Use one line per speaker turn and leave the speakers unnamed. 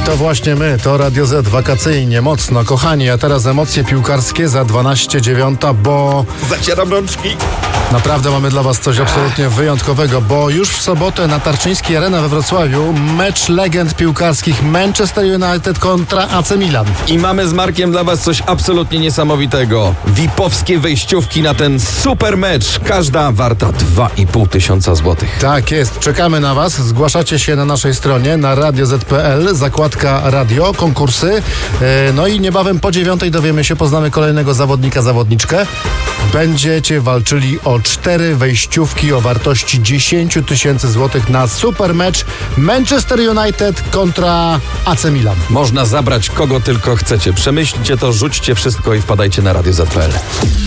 To właśnie my, to Radio Z wakacyjnie, mocno, kochani, a teraz emocje piłkarskie za 12:09, bo
Zacieram rączki.
naprawdę mamy dla was coś absolutnie wyjątkowego, bo już w sobotę na Tarczyńskiej Arena we Wrocławiu mecz legend piłkarskich Manchester United kontra AC Milan.
I mamy z Markiem dla was coś absolutnie niesamowitego. VIP-owskie wejściówki na ten super mecz. Każda warta 2500 złotych.
Tak jest, czekamy na was, zgłaszacie się na naszej stronie na radioz.pl, zakładka radio, konkursy, no i niebawem po 9:00 dowiemy się, poznamy kolejnego zawodnika, zawodniczkę. Będziecie walczyli o 4 wejściówki o wartości 10 000 złotych na super mecz Manchester United kontra AC Milan.
Można zabrać kogo tylko chcecie. Przemyślcie to, rzućcie wszystko i wpadajcie na radioz.pl.